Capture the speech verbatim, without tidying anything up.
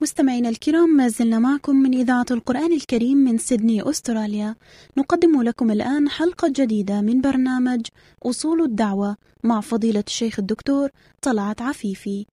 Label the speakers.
Speaker 1: مستمعينا الكرام، ما زلنا معكم من إذاعة القرآن الكريم من سيدني أستراليا. نقدم لكم الآن حلقة جديدة من برنامج أصول الدعوة مع فضيلة الشيخ الدكتور طلعت عفيفي.